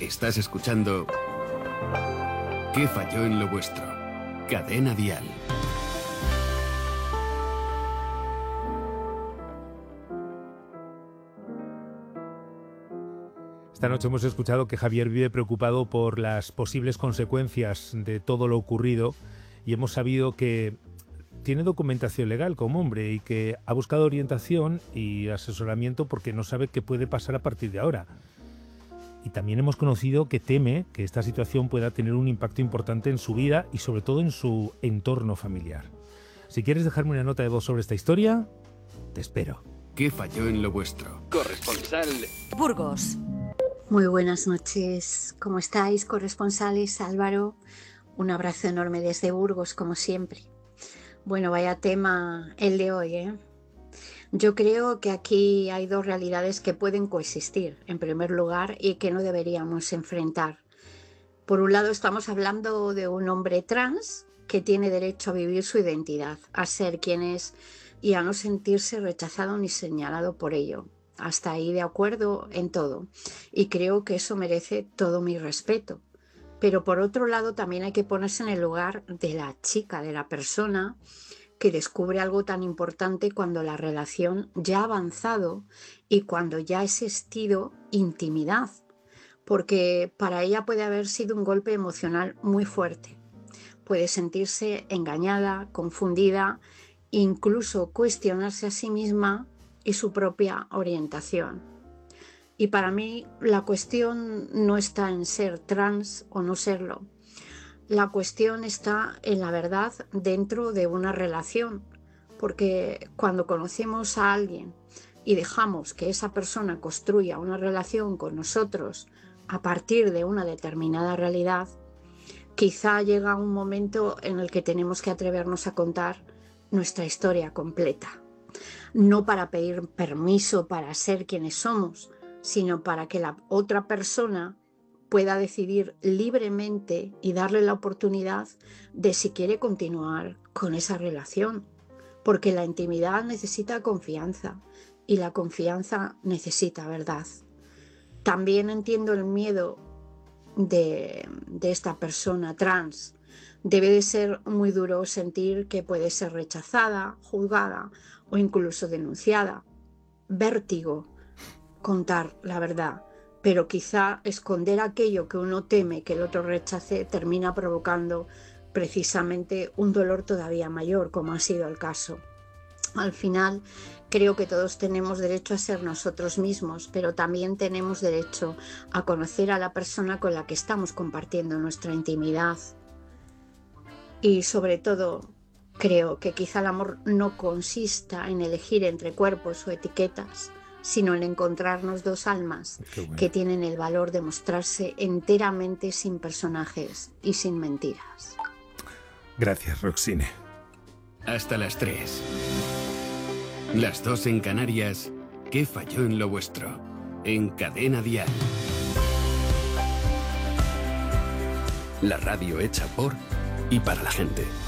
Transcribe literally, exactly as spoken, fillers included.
Estás escuchando ¿Qué falló en lo vuestro? Cadena Dial. Esta noche hemos escuchado que Javier vive preocupado por las posibles consecuencias de todo lo ocurrido y hemos sabido que tiene documentación legal como hombre y que ha buscado orientación y asesoramiento porque no sabe qué puede pasar a partir de ahora. Y también hemos conocido que teme que esta situación pueda tener un impacto importante en su vida y sobre todo en su entorno familiar. Si quieres dejarme una nota de voz sobre esta historia, te espero. ¿Qué falló en lo vuestro? Corresponsal Burgos. Muy buenas noches. ¿Cómo estáis, corresponsales? Álvaro, un abrazo enorme desde Burgos, como siempre. Bueno, vaya tema el de hoy, ¿eh? Yo creo que aquí hay dos realidades que pueden coexistir, en primer lugar, y que no deberíamos enfrentar. Por un lado, estamos hablando de un hombre trans que tiene derecho a vivir su identidad, a ser quien es y a no sentirse rechazado ni señalado por ello. Hasta ahí de acuerdo en todo. Y creo que eso merece todo mi respeto. Pero por otro lado, también hay que ponerse en el lugar de la chica, de la persona que descubre algo tan importante cuando la relación ya ha avanzado y cuando ya ha existido intimidad, porque para ella puede haber sido un golpe emocional muy fuerte. Puede sentirse engañada, confundida, incluso cuestionarse a sí misma y su propia orientación. Y para mí la cuestión no está en ser trans o no serlo. La cuestión está en la verdad dentro de una relación, porque cuando conocemos a alguien y dejamos que esa persona construya una relación con nosotros a partir de una determinada realidad, quizá llega un momento en el que tenemos que atrevernos a contar nuestra historia completa. No para pedir permiso para ser quienes somos, sino para que la otra persona pueda decidir libremente y darle la oportunidad de si quiere continuar con esa relación. Porque la intimidad necesita confianza y la confianza necesita verdad. También entiendo el miedo de, de esta persona trans. Debe de ser muy duro sentir que puede ser rechazada, juzgada o incluso denunciada. Vértigo contar la verdad. Pero quizá esconder aquello que uno teme que el otro rechace termina provocando precisamente un dolor todavía mayor, como ha sido el caso. Al final, creo que todos tenemos derecho a ser nosotros mismos, pero también tenemos derecho a conocer a la persona con la que estamos compartiendo nuestra intimidad. Y sobre todo, creo que quizá el amor no consista en elegir entre cuerpos o etiquetas, sino en encontrarnos dos almas bueno. que tienen el valor de mostrarse enteramente sin personajes y sin mentiras. Gracias, Roxine. Hasta las tres. Las dos en Canarias. ¿Qué falló en lo vuestro? En Cadena Dial. La radio hecha por y para la gente.